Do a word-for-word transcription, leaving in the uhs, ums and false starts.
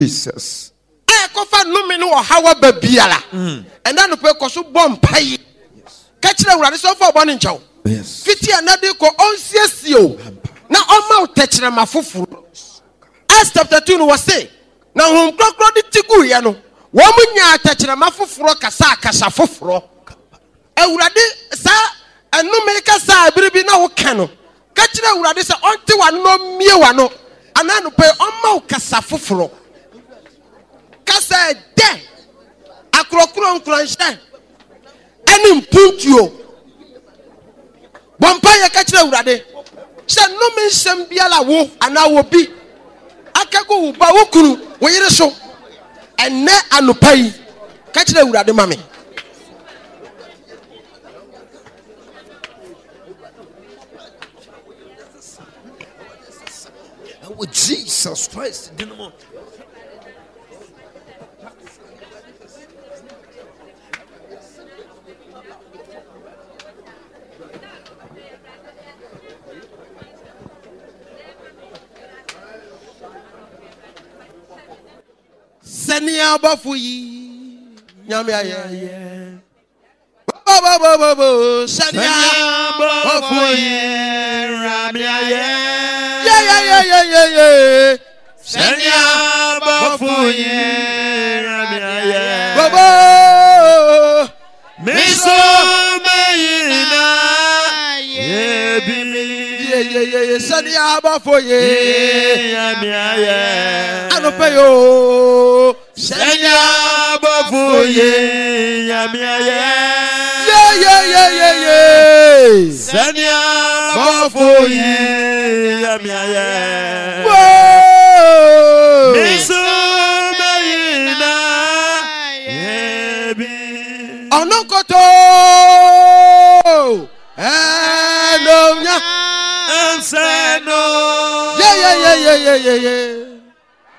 Jesus. I cover no me no how babiala. And then the person bomb pay. Catch the radish for one inch. Yes. Fifty another go on C S O. Now on mouth touch them a fufu. As chapter two was say. Now home clock the tigu yano. Woman ya touch them a fufu kasa kasa fufro. E urade sa and no make a sa baby now cano. Catch the radish on to one no me one. And then pay on mouth kasa fufro. Kasa de. Akrokron crunch. Any puntio. Vampire catch the urade. Say no men sembiala wo and I will be. Akago bawukuru where so and ne anupai catch the urade mami. With Jesus Christ, dynamo. Senia bafuyi nyame aye bo bo bo bo bo senia bafuyi nyame aye yeah yeah yeah yeah yeah yeah senia bafuyi nyame aye bo bo miso meina yebi yeah yeah yeah senia bafuyi nyame aye anopeyo Senya bafuye yamiaye yeah yeah yeah yeah yeah Senya bafuye yamiaye whoa Misumeina yebi Onokoto Enomnya Enseno yeah yeah yeah yeah yeah yeah